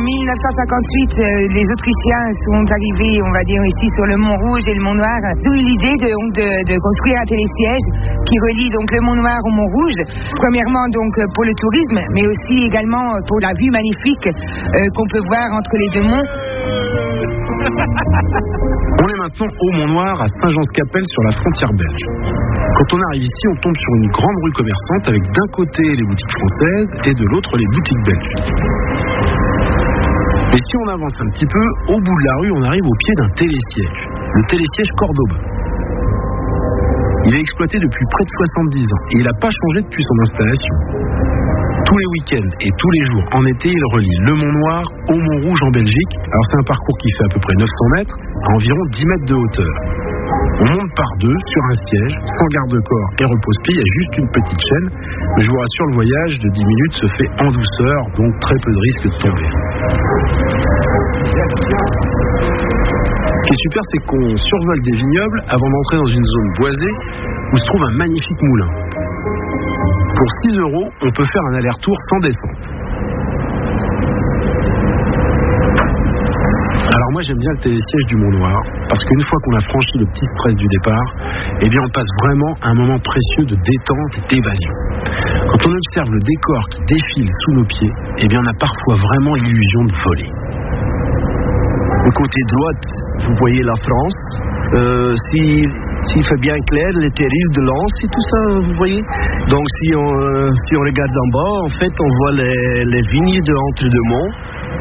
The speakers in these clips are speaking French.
1958, les Autrichiens sont arrivés, on va dire, ici sur le Mont Rouge et le Mont Noir. Ils ont eu l'idée de construire un télésiège qui relie donc le Mont Noir au Mont Rouge. Premièrement donc pour le tourisme, mais aussi également pour la vue magnifique qu'on peut voir entre les deux monts. On est maintenant au Mont Noir, à Saint-Jean-de-Capelle, sur la frontière belge. Quand on arrive ici, on tombe sur une grande rue commerçante avec d'un côté les boutiques françaises et de l'autre les boutiques belges. Et si on avance un petit peu, au bout de la rue, on arrive au pied d'un télésiège, le télésiège Cordoba. Il est exploité depuis près de 70 ans et il n'a pas changé depuis son installation. Tous les week-ends et tous les jours en été, il relie le Mont Noir au Mont Rouge en Belgique. Alors c'est un parcours qui fait à peu près 900 mètres, à environ 10 mètres de hauteur. On monte par deux sur un siège, sans garde-corps et repose-pied, il y a juste une petite chaîne. Mais je vous rassure, le voyage de 10 minutes se fait en douceur, donc très peu de risque de tomber. Ce qui est super, c'est qu'on survole des vignobles avant d'entrer dans une zone boisée où se trouve un magnifique moulin. Pour 6 €, on peut faire un aller-retour sans descente. Alors moi j'aime bien le télésiège du Mont Noir parce qu'une fois qu'on a franchi le petit stress du départ, eh bien on passe vraiment un moment précieux de détente et d'évasion. Quand on observe le décor qui défile sous nos pieds, eh bien on a parfois vraiment l'illusion de voler. Du côté droite, vous voyez la France. S'il fait bien clair, les terrils de Lens et tout ça, vous voyez. Donc si on regarde en bas, en fait, on voit les vignes entre deux monts.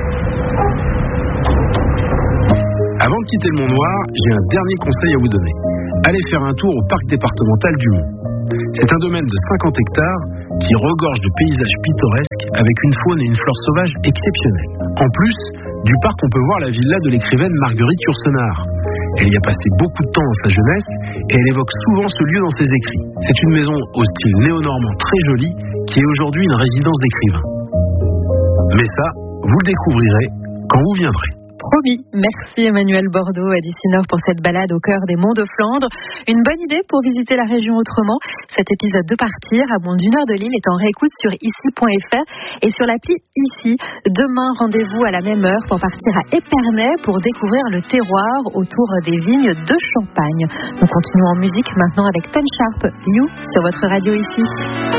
Avant de quitter le Mont Noir, j'ai un dernier conseil à vous donner. Allez faire un tour au parc départemental du Mont. C'est un domaine de 50 hectares qui regorge de paysages pittoresques avec une faune et une flore sauvage exceptionnelles. En plus, du parc, on peut voir la villa de l'écrivaine Marguerite Yourcenar. Elle y a passé beaucoup de temps dans sa jeunesse et elle évoque souvent ce lieu dans ses écrits. C'est une maison au style néo-normand très jolie qui est aujourd'hui une résidence d'écrivain. Mais ça, vous le découvrirez quand vous viendrez. Promis. Merci Emmanuel Bordeaux, Addicinor, pour cette balade au cœur des monts de Flandre. Une bonne idée pour visiter la région autrement. Cet épisode de Partir, à moins d'1 heure de Lille, est en réécoute sur ici.fr et sur l'appli Ici. Demain, rendez-vous à la même heure pour partir à Épernay pour découvrir le terroir autour des vignes de Champagne. Nous continuons en musique maintenant avec Ten Sharp, You, sur votre radio Ici.